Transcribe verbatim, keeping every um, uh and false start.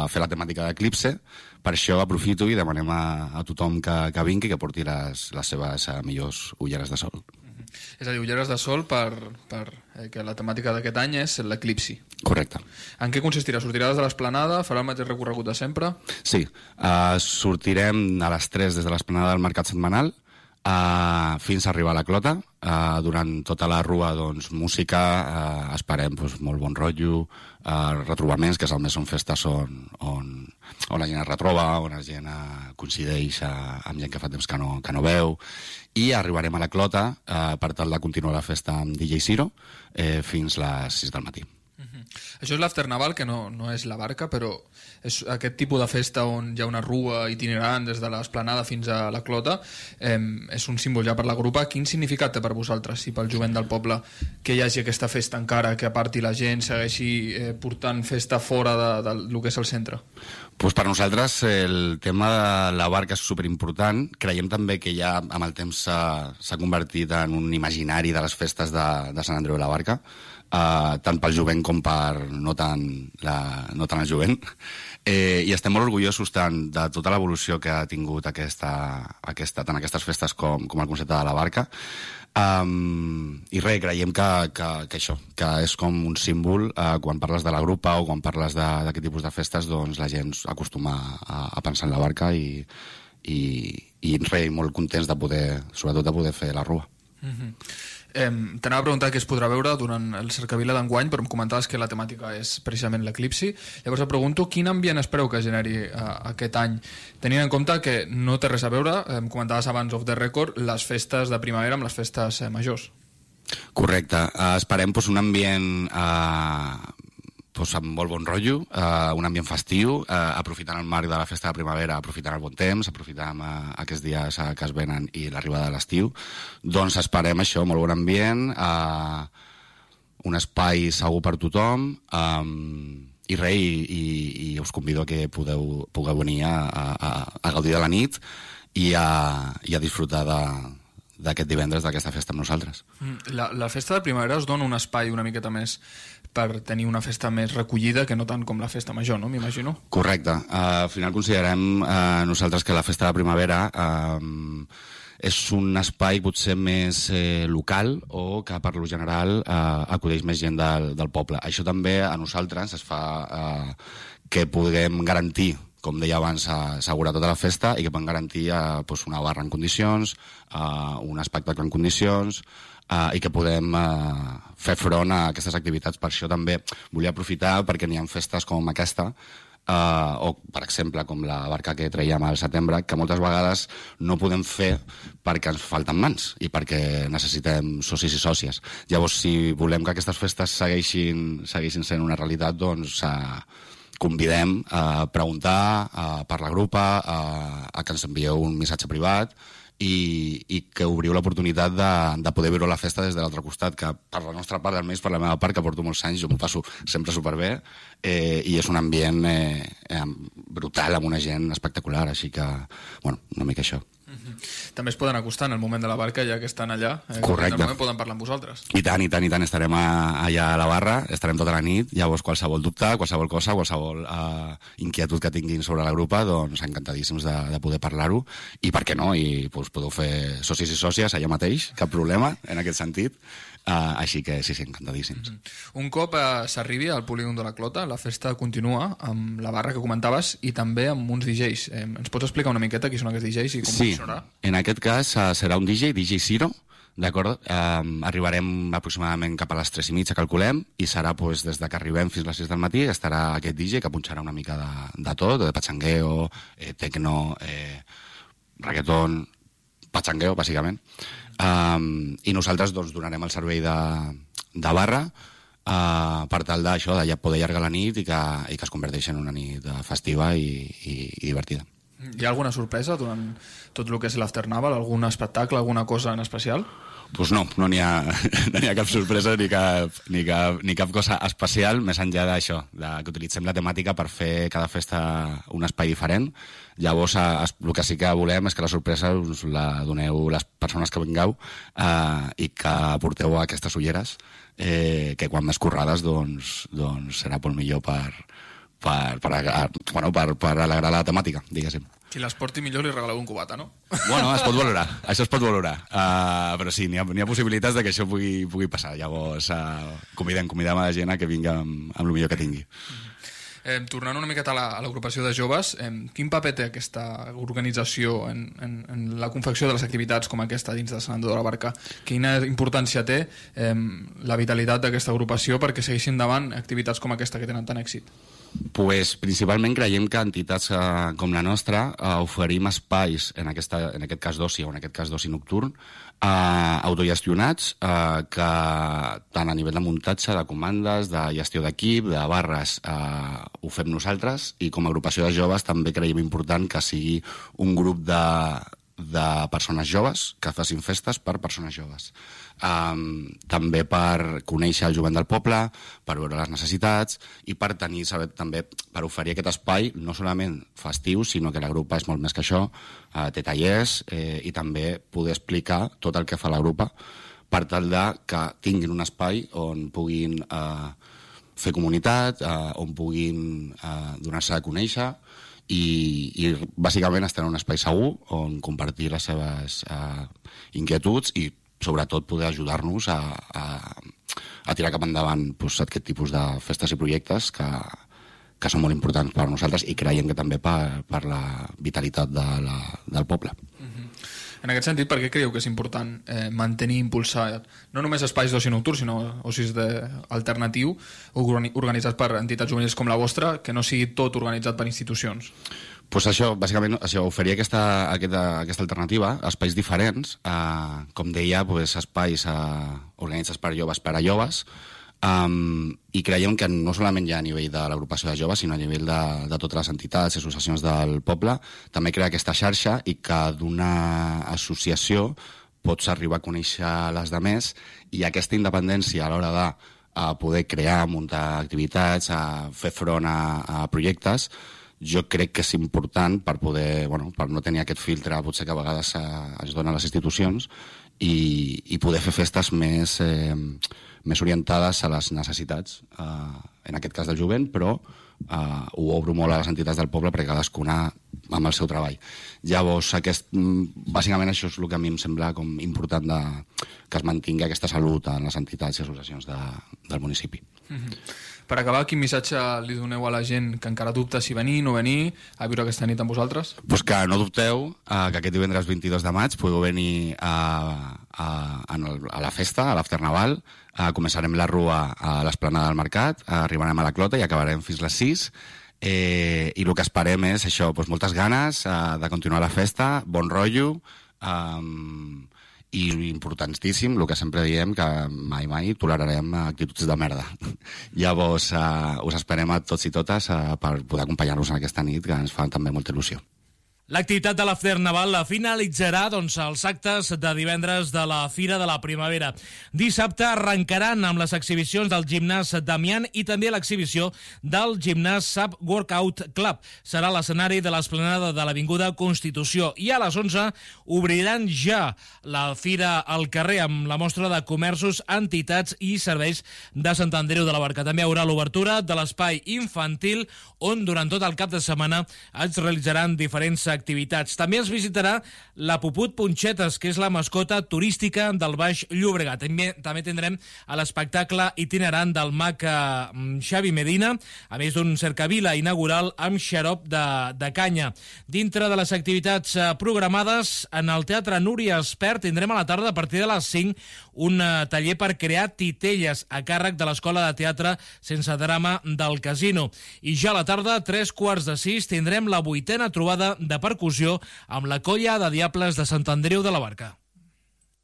fer la temàtica d'Eclipse. Per això aprofito i demanem a, a tothom que, que vingui que porti les, les seves uh, millors ulleres de sol. Mm-hmm. És a dir, ulleres de sol per, per eh, que la temàtica d'aquest any és l'eclipsi. Correcte. En què consistirà? Sortirà des de l'Esplanada? Farà el mateix recorregut de sempre? Sí. Uh, sortirem a les tres des de l'Esplanada del Mercat Setmanal Uh, fins a arribar a la Clota. Uh, durant tota la rua, doncs, música, uh, esperem doncs, molt bon rotllo, uh, retrobaments, que és el més són festes on, on, on la gent es retroba, on la gent uh, coincideix uh, amb gent que fa temps que no, que no veu, i arribarem a la Clota uh, per tal de continuar la festa amb D J Ciro eh, fins les sis del matí. Això és l'After Naval, que no, no és la barca, però és aquest tipus de festa on hi ha una rua itinerant des de l'Esplanada fins a la Clota. Eh, és un símbol ja per la grupa. Quin significat té per vosaltres i pel jovent del poble que hi hagi aquesta festa encara, que aparti la gent, segueixi eh, portant festa fora de, de, del que és el centre? Pues per nosaltres el tema de la barca és superimportant. Creiem també que ja amb el temps s'ha convertit en un imaginari de les festes de, de Sant Andreu de la Barca. Uh, tant pel jovent com per no tant, la, no tant el jovent, eh, i estem molt orgullosos tant de tota l'evolució que ha tingut aquesta, aquesta, tant aquestes festes com, com el concepte de la barca. Um, i res, creiem que, que, que això, que és com un símbol, uh, quan parles de la grupa o quan parles d'aquest tipus de festes, doncs la gent acostuma a, a pensar en la barca i, i, i res, molt contents de poder, sobretot de poder fer la rua. Mm-hmm. Eh, T'anava a preguntar què es podrà veure durant el Cercavila d'enguany, però em comentaves que la temàtica és precisament l'eclipsi. Llavors et pregunto quin ambient espereu que generi eh, aquest any, tenint en compte que no té res a veure, em comentaves abans off the record, les festes de primavera amb les festes eh, majors. Correcte. Uh, esperem pues, un ambient uh, pues, amb molt bon rotllo, uh, un ambient festiu, uh, aprofitant el marc de la festa de primavera, aprofitant el bon temps, aprofitant uh, aquests dies uh, que es venen i l'arribada de l'estiu. Doncs esperem això, molt bon ambient, uh, un espai segur per tothom, um, i res, i, i, i us convido a que podeu, pugueu venir a, a, a gaudir de la nit i a, i a disfrutar de d'aquest divendres, d'aquesta festa amb nosaltres. La, la festa de primavera us dona un espai una miqueta més per tenir una festa més recollida que no tant com la festa major, no? M'imagino. Correcte. Uh, al final considerem uh, nosaltres que la festa de primavera uh, és un espai potser més eh, local o que per lo general uh, acudeix més gent del, del poble. Això també a nosaltres es fa uh, que puguem garantir, com deia abans, assegurar tota la festa i que puguem garantir eh, pues una barra en condicions, eh, un espectacle en condicions, eh, i que podem eh, fer front a aquestes activitats. Per això també volia aprofitar perquè n'hi ha festes com aquesta, eh, o per exemple com la barca que traiem al setembre, que moltes vegades no podem fer perquè ens falten mans i perquè necessitem socis i sòcies. Llavors, si volem que aquestes festes segueixin, segueixin sent una realitat, doncs eh, convidem a preguntar a, per la grupa, a, a que ens envieu un missatge privat i, i que obriu l'oportunitat de, de poder viure la festa des de l'altre costat, que per la nostra part, almenys per la meva part, que porto molts anys, jo m'ho passo sempre superbé, eh, i és un ambient eh, eh, brutal, amb una gent espectacular, així que, bueno, una mica això. Mm-hmm. També es poden acostar en el moment de la barca, ja que estan allà. Eh, Correcte. En el moment poden parlar amb vosaltres. I tant, i tant, i tant. Estarem a, allà a la barra, estarem tota la nit, llavors qualsevol dubte, qualsevol cosa, qualsevol uh, inquietud que tinguin sobre la grupa, doncs encantadíssims de, de poder parlar-ho. I per què no? I doncs, podeu fer socis i sòcies allà mateix, cap problema en aquest sentit. Uh, així que sí, sí, encantadíssims. Mm-hmm. Un cop uh, s'arribi al polígon de la Clota, la festa continua amb la barra que comentaves i també amb uns D Js. Eh, ens pots explicar una miqueta qui són aquests D Js i com sí, funcionarà? En aquest cas uh, serà un D J, D J Ciro, d'acord? Uh, arribarem aproximadament cap a les tres i mitja, calculem, i serà pues, des de que arribem fins a les sis del matí, estarà aquest D J que punxarà una mica de, de tot, de pachangueo, eh, tecno, eh, reggaeton, pachangueo, bàsicament. Um, i nosaltres doncs, donarem el servei de, de barra uh, per tal d'això, de ja poder allargar la nit i que, i que es converteixi en una nit festiva i, i, i divertida. Hi ha alguna sorpresa durant tot el que és l'After Naval? Algun espectacle, alguna cosa en especial? Doncs no, no n'hi ha, no n'hi ha cap sorpresa ni cap, ni, cap, ni cap cosa especial, més enllà d'això, de que utilitzem la temàtica per fer cada festa un espai diferent. Llavors, el que sí que volem és que la sorpresa us la doneu les persones que vingueu eh, i que porteu aquestes ulleres, eh, que quan més currades doncs, doncs serà molt millor per, per, per, bueno, per, per alegrar la temàtica, diguéssim. Qui les porti millor li regaleu un cubata, no? Bueno, es pot valorar, això es pot valorar. Uh, però sí, n'hi ha, n'hi ha possibilitats de que això pugui, pugui passar. Llavors, uh, convidem, convidem a la gent a que vingui amb, amb el millor que tingui. Eh, tornant una miqueta a l'agrupació de joves, eh, quin paper té aquesta organització en, en, en la confecció de les activitats com aquesta dins de Sant Andreu de la Barca? Quina importància té eh, la vitalitat d'aquesta agrupació perquè segueixin endavant activitats com aquesta que tenen tant èxit? Pues, principalment creiem que entitats eh, com la nostra eh, oferim espais, en, aquesta, en aquest cas d'oci o en aquest cas d'oci nocturn, eh, autogestionats, eh, que tant a nivell de muntatge, de comandes, de gestió d'equip, de barres, eh, ho fem nosaltres, i com a agrupació de joves també creiem important que sigui un grup de, de persones joves que facin festes per persones joves. Um, també per conèixer el jovent del poble, per veure les necessitats i per tenir, saber, també per oferir aquest espai no solament festiu, sinó que la grupa és molt més que això, uh, té tallers eh, i també poder explicar tot el que fa la grupa per tal de que tinguin un espai on puguin uh, fer comunitat, uh, on puguin uh, donar-se a conèixer i, i bàsicament estar en un espai segur on compartir les seves uh, inquietuds i sobretot poder ajudar-nos a, a, a tirar cap endavant pues, aquest tipus de festes i projectes que, que són molt importants per a nosaltres i creiem que també per, per la vitalitat de la, del poble. Mm-hmm. En aquest sentit, per què creieu que és important eh, mantenir i impulsar no només espais d'oci nocturn, sinó ocis alternatiu organitzats per entitats juvenils com la vostra, que no sigui tot organitzat per institucions? Pues això, bàsicament, això, oferir aquesta, aquesta, aquesta alternativa, espais diferents, eh, com deia, pues, espais eh, organitzats per joves per a joves, um, i creiem que no solament ja a nivell de l'agrupació de joves, sinó a nivell de, de totes les entitats i associacions del poble, també crea aquesta xarxa i que d'una associació pots arribar a conèixer les demés i aquesta independència a l'hora de a poder crear, muntar activitats, a fer front a, a projectes, jo crec que és important per poder, bueno, per no tenir aquest filtre potser que a vegades es dona a les institucions i, i poder fer festes més, eh, més orientades a les necessitats, eh, en aquest cas del jovent, però eh, ho obro molt a les entitats del poble perquè cadascuna amb el seu treball. Llavors, aquest, bàsicament això és el que a mi em sembla com important de, que es mantingui aquesta salut en les entitats i associacions de, del municipi. Mm-hmm. Per acabar, quin missatge li doneu a la gent que encara dubta si venir, no venir, a viure aquesta nit amb vosaltres? Pues que no dubteu, eh, que aquest divendres vint-i-dos de maig podeu venir a, a, a, a la festa, a l'Afternaval. Eh, començarem la rua a l'esplanada del Mercat, eh, arribarem a la Clota i acabarem fins les sis. Eh, I el que esperem és això, pues, moltes ganes eh, de continuar la festa, bon rotllo, eh, i importantíssim, el que sempre diem, que mai, mai tolerarem actituds de merda. Llavors, eh, us esperem a tots i totes eh, per poder acompanyar-nos en aquesta nit, que ens fa també molta il·lusió. L'activitat de l'Afternaval finalitzarà doncs, els actes de divendres de la Fira de la Primavera. Dissabte arrencaran amb les exhibicions del gimnàs Damián i també l'exhibició del gimnàs Sap Workout Club. Serà l'escenari de l'esplanada de l'Avinguda Constitució i a les onze obriran ja la Fira al carrer amb la mostra de comerços, entitats i serveis de Sant Andreu de la Barca. També hi haurà l'obertura de l'espai infantil on durant tot el cap de setmana es realitzaran diferents activitats. També es visitarà la Puput Punxetes, que és la mascota turística del Baix Llobregat. També, també tindrem l'espectacle itinerant del mag Xavi Medina, a més d'un cercavila inaugural amb xarop de, de canya. Dintre de les activitats programades, en el Teatre Núria Espert tindrem a la tarda a partir de les cinc un taller per crear titelles a càrrec de l'Escola de Teatre Sense Drama del Casino. I ja a la tarda, a tres quarts de sis, tindrem la vuitena trobada de percussió amb la Colla de Diables de Sant Andreu de la Barca.